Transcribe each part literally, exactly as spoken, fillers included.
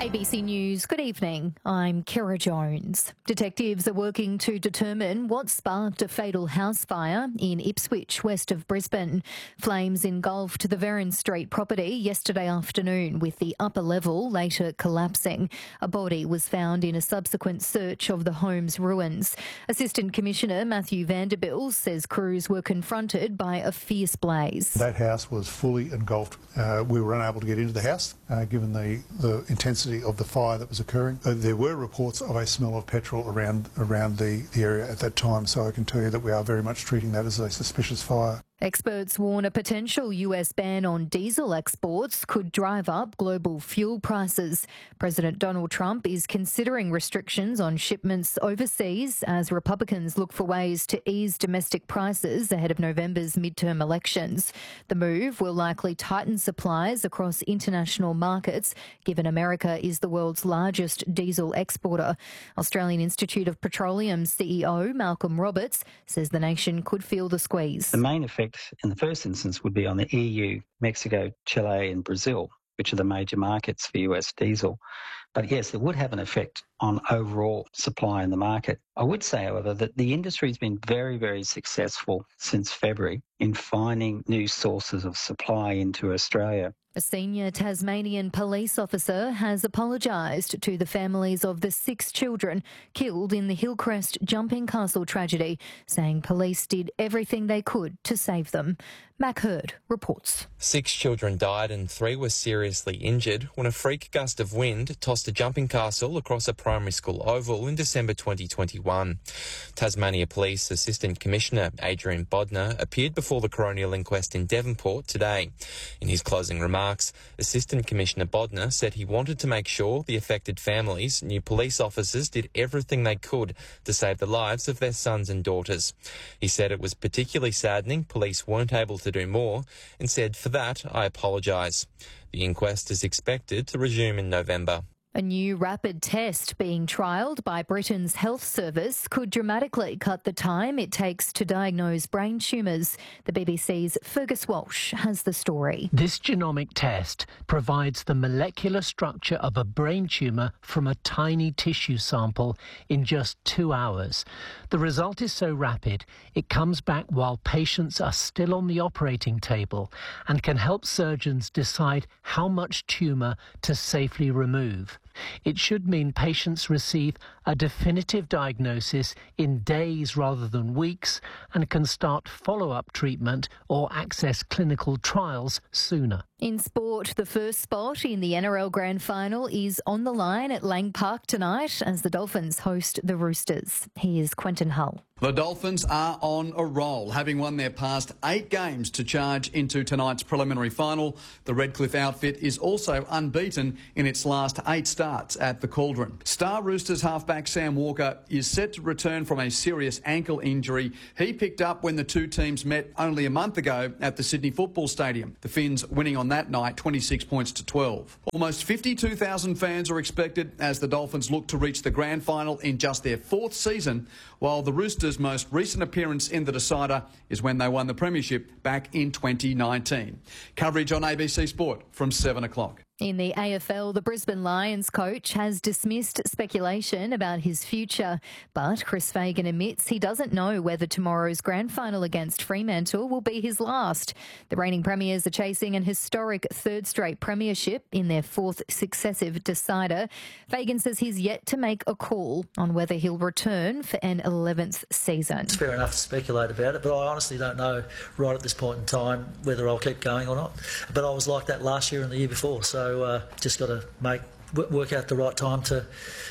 A B C News, good evening. I'm Kira Jones. Detectives are working to determine what sparked a fatal house fire in Ipswich, west of Brisbane. Flames engulfed the Vernon Street property yesterday afternoon, with the upper level later collapsing. A body was found in a subsequent search of the home's ruins. Assistant Commissioner Matthew Vanderbilt says crews were confronted by a fierce blaze. That house was fully engulfed. Uh, we were unable to get into the house, uh, given the, the intensity of the fire that was occurring. Uh, there were reports of a smell of petrol around around the, the area at that time, so I can tell you that we are very much treating that as a suspicious fire. Experts warn a potential U S ban on diesel exports could drive up global fuel prices. President Donald Trump is considering restrictions on shipments overseas as Republicans look for ways to ease domestic prices ahead of November's midterm elections. The move will likely tighten supplies across international markets, given America is the world's largest diesel exporter. Australian Institute of Petroleum C E O Malcolm Roberts says the nation could feel the squeeze. The main effect in the first instance would be on the E U, Mexico, Chile and Brazil, which are the major markets for U S diesel. But yes, it would have an effect on overall supply in the market. I would say, however, that the industry has been very, very successful since February in finding new sources of supply into Australia. A senior Tasmanian police officer has apologised to the families of the six children killed in the Hillcrest jumping castle tragedy, saying police did everything they could to save them. Mac Hurd reports. Six children died and three were seriously injured when a freak gust of wind tossed a jumping castle across a primary school oval in December twenty twenty-one. Tasmania Police Assistant Commissioner Adrian Bodner appeared before the coronial inquest in Devonport today. In his closing remarks, Assistant Commissioner Bodner said he wanted to make sure the affected families knew police officers did everything they could to save the lives of their sons and daughters. He said it was particularly saddening police weren't able to do more and said, "For that, I apologise." The inquest is expected to resume in November. A new rapid test being trialled by Britain's health service could dramatically cut the time it takes to diagnose brain tumours. The B B C's Fergus Walsh has the story. This genomic test provides the molecular structure of a brain tumour from a tiny tissue sample in just two hours. The result is so rapid, it comes back while patients are still on the operating table and can help surgeons decide how much tumour to safely remove. It should mean patients receive a definitive diagnosis in days rather than weeks and can start follow-up treatment or access clinical trials sooner. In sport, the first spot in the N R L Grand Final is on the line at Lang Park tonight as the Dolphins host the Roosters. Here's Quentin Hull. The Dolphins are on a roll, having won their past eight games to charge into tonight's preliminary final. The Redcliffe outfit is also unbeaten in its last eight starts at the Cauldron. Star Roosters halfback Sam Walker is set to return from a serious ankle injury he picked up when the two teams met only a month ago at the Sydney Football Stadium. The Finns winning on that night twenty-six points to twelve. Almost fifty-two thousand fans are expected as the Dolphins look to reach the grand final in just their fourth season, while the Roosters' most recent appearance in the decider is when they won the premiership back in twenty nineteen. Coverage on A B C Sport from seven o'clock. In the A F L, the Brisbane Lions coach has dismissed speculation about his future, but Chris Fagan admits he doesn't know whether tomorrow's grand final against Fremantle will be his last. The reigning premiers are chasing an historic third straight premiership in their fourth successive decider. Fagan says he's yet to make a call on whether he'll return for an eleventh season. It's fair enough to speculate about it, but I honestly don't know right at this point in time whether I'll keep going or not. But I was like that last year and the year before, so So uh, just got to make work out the right time to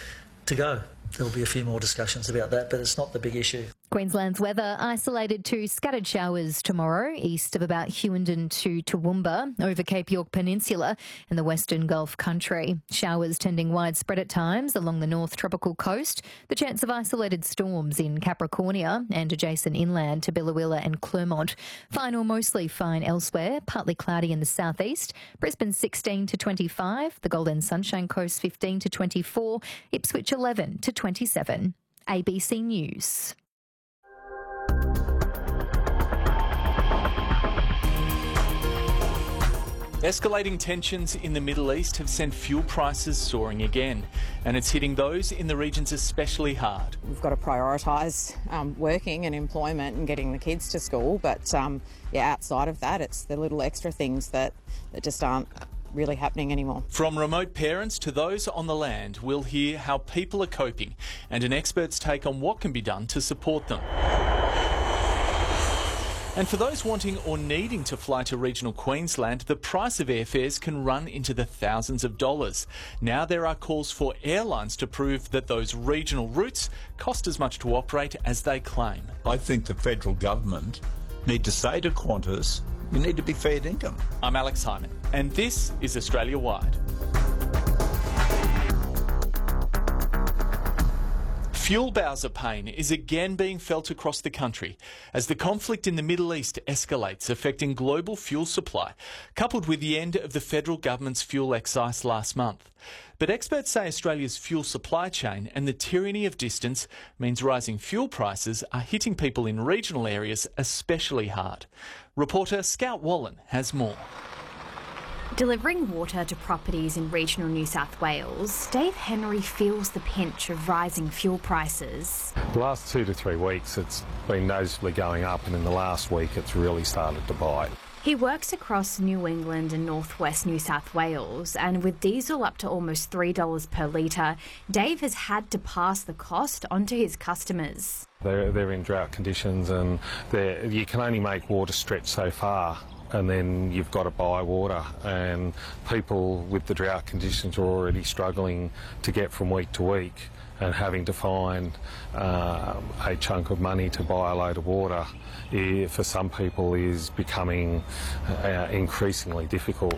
to go. There'll be a few more discussions about that, but it's not the big issue. Queensland's weather isolated to scattered showers tomorrow, east of about Hewenden to Toowoomba, over Cape York Peninsula and the Western Gulf Country. Showers tending widespread at times along the North Tropical Coast. The chance of isolated storms in Capricornia and adjacent inland to Billawilla and Clermont. Final mostly fine elsewhere, partly cloudy in the southeast. Brisbane sixteen to twenty-five, the Golden Sunshine Coast fifteen to twenty-four, Ipswich eleven to twenty-seven. A B C News. Escalating tensions in the Middle East have sent fuel prices soaring again, and it's hitting those in the regions especially hard. We've got to prioritise um, working and employment and getting the kids to school, but um, yeah, outside of that, it's the little extra things that, that just aren't really happening anymore. From remote parents to those on the land, we'll hear how people are coping and an expert's take on what can be done to support them. And for those wanting or needing to fly to regional Queensland, the price of airfares can run into the thousands of dollars. Now there are calls for airlines to prove that those regional routes cost as much to operate as they claim. I think the federal government need to say to Qantas, you need to be fair dinkum. I'm Alex Hyman, and this is Australia Wide. Fuel bowser pain is again being felt across the country as the conflict in the Middle East escalates, affecting global fuel supply, coupled with the end of the federal government's fuel excise last month. But experts say Australia's fuel supply chain and the tyranny of distance means rising fuel prices are hitting people in regional areas especially hard. Reporter Scout Wallen has more. Delivering water to properties in regional New South Wales, Dave Henry feels the pinch of rising fuel prices. The last two to three weeks it's been noticeably going up, and in the last week it's really started to bite. He works across New England and northwest New South Wales, and with diesel up to almost three dollars per litre, Dave has had to pass the cost onto his customers. They're, they're in drought conditions, and you can only make water stretch so far, and then you've got to buy water, and people with the drought conditions are already struggling to get from week to week, and having to find uh, a chunk of money to buy a load of water eh, for some people is becoming uh, increasingly difficult.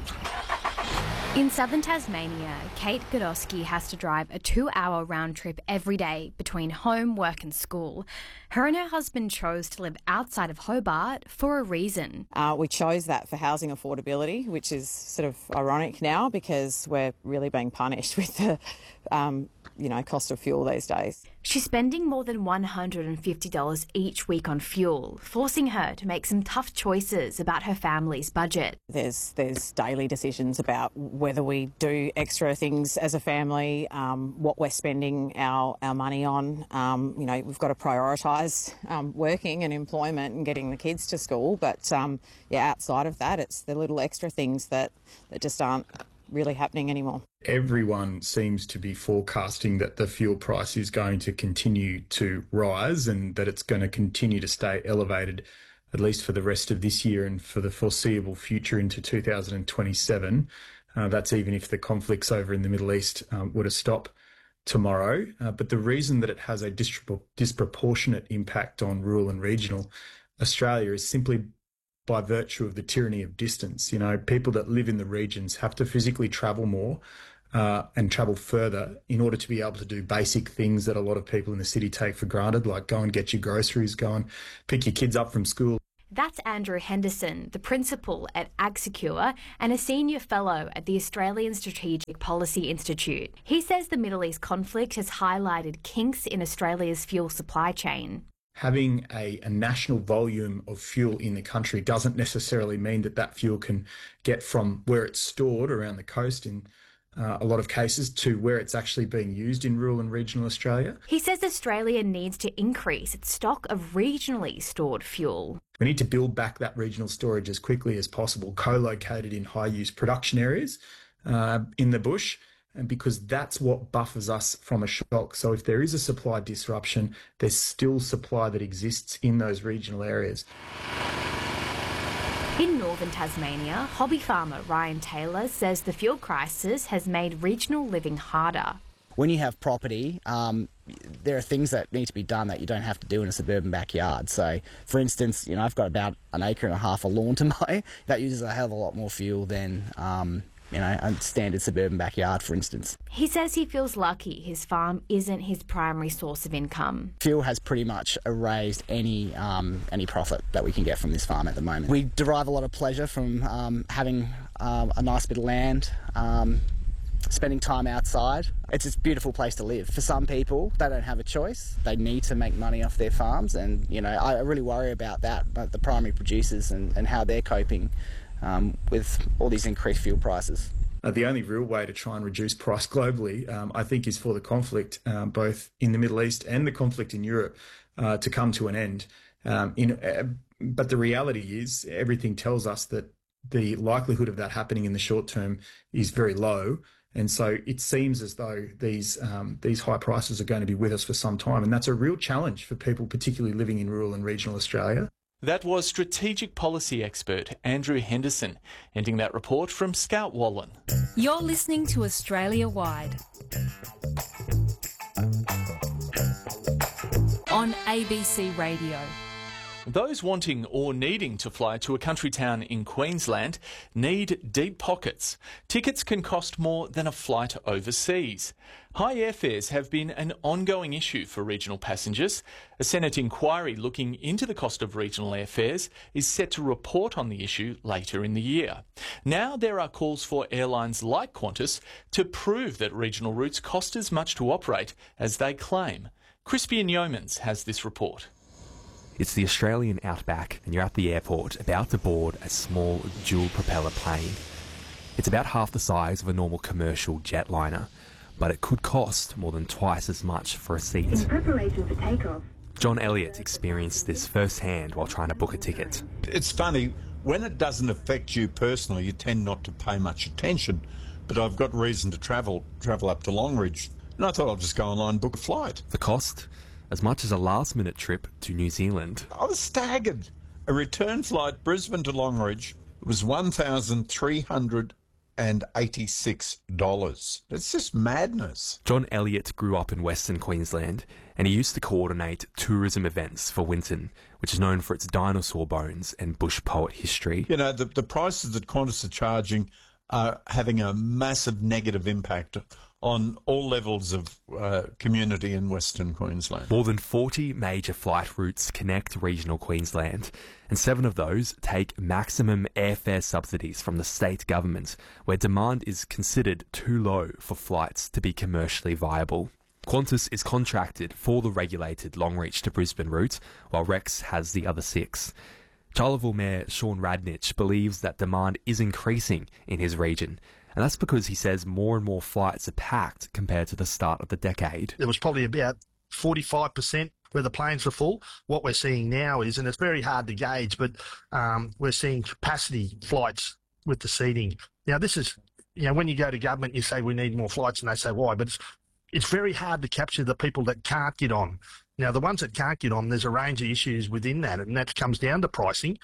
In southern Tasmania, Kate Godowski has to drive a two-hour round trip every day between home, work and school. Her and her husband chose to live outside of Hobart for a reason. Uh, we chose that for housing affordability, which is sort of ironic now because we're really being punished with the um, you know, cost of fuel these days. She's spending more than one hundred fifty dollars each week on fuel, forcing her to make some tough choices about her family's budget. There's there's daily decisions about whether we do extra things as a family, um, what we're spending our, our money on. Um, you know, we've got to prioritise um, working and employment and getting the kids to school. But um, yeah, outside of that, it's the little extra things that, that just aren't really happening anymore. Everyone seems to be forecasting that the fuel price is going to continue to rise and that it's going to continue to stay elevated, at least for the rest of this year and for the foreseeable future into two thousand twenty-seven. Uh, that's even if the conflicts over in the Middle East um, were to stop tomorrow. Uh, but the reason that it has a dispro- disproportionate impact on rural and regional Australia is simply by virtue of the tyranny of distance. You know, people that live in the regions have to physically travel more uh, and travel further in order to be able to do basic things that a lot of people in the city take for granted, like go and get your groceries, go and pick your kids up from school. That's Andrew Henderson, the principal at AgSecure and a senior fellow at the Australian Strategic Policy Institute. He says the Middle East conflict has highlighted kinks in Australia's fuel supply chain. Having a, a national volume of fuel in the country doesn't necessarily mean that that fuel can get from where it's stored around the coast in uh, a lot of cases to where it's actually being used in rural and regional Australia. He says Australia needs to increase its stock of regionally stored fuel. We need to build back that regional storage as quickly as possible, co-located in high-use production areas uh, in the bush, and because that's what buffers us from a shock. So if there is a supply disruption, there's still supply that exists in those regional areas. In northern Tasmania, hobby farmer Ryan Taylor says the fuel crisis has made regional living harder. When you have property, um, there are things that need to be done that you don't have to do in a suburban backyard. So, for instance, you know, I've got about an acre and a half of lawn to mow. That uses a hell of a lot more fuel than um, you know, a standard suburban backyard, for instance. He says he feels lucky his farm isn't his primary source of income. Fuel has pretty much erased any um, any profit that we can get from this farm at the moment. We derive a lot of pleasure from um, having um, a nice bit of land, um, spending time outside. It's a beautiful place to live. For some people, they don't have a choice. They need to make money off their farms, and you know, I really worry about that, about the primary producers and, and how they're coping um, with all these increased fuel prices. Uh, the only real way to try and reduce price globally, um, I think, is for the conflict, um, both in the Middle East and the conflict in Europe, uh, to come to an end. Um, in, uh, but the reality is, everything tells us that the likelihood of that happening in the short term is very low. And so it seems as though these um, these high prices are going to be with us for some time. And that's a real challenge for people, particularly living in rural and regional Australia. That was strategic policy expert Andrew Henderson, ending that report from Scout Wallen. You're listening to Australia Wide on A B C Radio. Those wanting or needing to fly to a country town in Queensland need deep pockets. Tickets can cost more than a flight overseas. High airfares have been an ongoing issue for regional passengers. A Senate inquiry looking into the cost of regional airfares is set to report on the issue later in the year. Now there are calls for airlines like Qantas to prove that regional routes cost as much to operate as they claim. Crispian Yeomans has this report. It's the Australian outback and you're at the airport about to board a small dual propeller plane. It's about half the size of a normal commercial jetliner, but it could cost more than twice as much for a seat. In preparation for takeoff. John Elliott experienced this firsthand while trying to book a ticket. It's funny, when it doesn't affect you personally, you tend not to pay much attention, but I've got reason to travel, travel up to Longreach, and I thought I'll just go online and book a flight. The cost? As much as a last-minute trip to New Zealand. I was staggered. A return flight Brisbane to Longreach was one thousand three hundred eighty-six dollars. It's just madness. John Elliott grew up in Western Queensland and he used to coordinate tourism events for Winton, which is known for its dinosaur bones and bush poet history. You know, the, the prices that Qantas are charging are having a massive negative impact on all levels of uh, community in Western Queensland. More than forty major flight routes connect regional Queensland, and seven of those take maximum airfare subsidies from the state government, where demand is considered too low for flights to be commercially viable. Qantas is contracted for the regulated Longreach to Brisbane route, while Rex has the other six. Charleville Mayor Sean Radnich believes that demand is increasing in his region, and that's because he says more and more flights are packed compared to the start of the decade. There was probably about forty-five percent where the planes were full. What we're seeing now is, and it's very hard to gauge, but um, we're seeing capacity flights with the seating. Now, this is, you know, when you go to government, you say we need more flights, and they say why, but it's, it's very hard to capture the people that can't get on. Now, the ones that can't get on, there's a range of issues within that, and that comes down to pricing,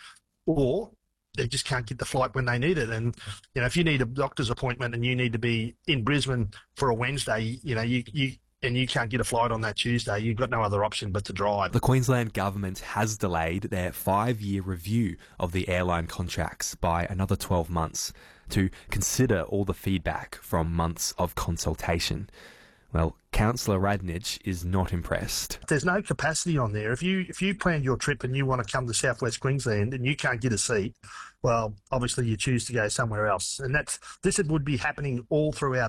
or they just can't get the flight when they need it. And, you know, if you need a doctor's appointment and you need to be in Brisbane for a Wednesday, you know, you, you and you can't get a flight on that Tuesday, you've got no other option but to drive. The Queensland government has delayed their five-year review of the airline contracts by another twelve months to consider all the feedback from months of consultation. Well, Councillor Radnich is not impressed. There's no capacity on there. If you if you planned your trip and you want to come to Southwest Queensland and you can't get a seat, well, obviously you choose to go somewhere else. And that's this would be happening all throughout